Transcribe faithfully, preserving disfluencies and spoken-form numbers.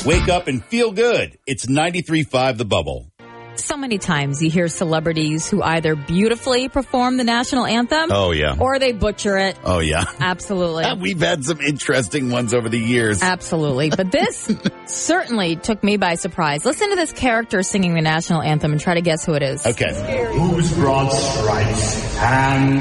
Wake up and feel good. It's ninety-three point five The Bubble. So many times you hear celebrities who either beautifully perform the national anthem. Oh, yeah. Or they butcher it. Oh, yeah. Absolutely. We've had some interesting ones over the years. Absolutely. But this certainly took me by surprise. Listen to this character singing the national anthem and try to guess who it is. Okay. Whose broad stripes and